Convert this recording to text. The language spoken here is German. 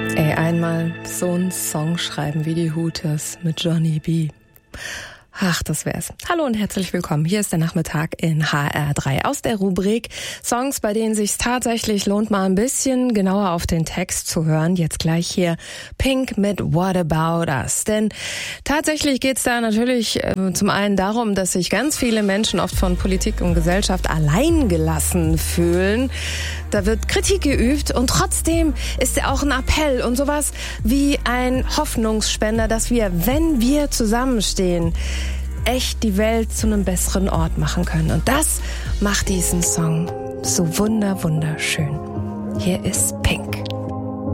Einmal so einen Song schreiben wie die Hooters mit Johnny B. Ach, das wär's. Hallo und herzlich willkommen. Hier ist der Nachmittag in HR3 aus der Rubrik Songs, bei denen sich's tatsächlich lohnt, mal ein bisschen genauer auf den Text zu hören. Jetzt gleich hier Pink mit What About Us. Denn tatsächlich geht's da natürlich zum einen darum, dass sich ganz viele Menschen oft von Politik und Gesellschaft alleingelassen fühlen. Da wird Kritik geübt und trotzdem ist er auch ein Appell und sowas wie ein Hoffnungsspender, dass wir, wenn wir zusammenstehen, echt die Welt zu einem besseren Ort machen können. Und das macht diesen Song so wunderschön. Hier ist Pink.